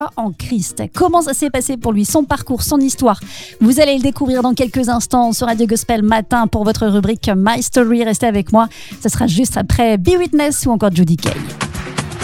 En Christ. Comment ça s'est passé pour lui, son parcours, son histoire? Vous allez le découvrir dans quelques instants sur Radio Gospel Matin pour votre rubrique My Story. Restez avec moi, ce sera juste après Be Witness ou encore Judy Kay.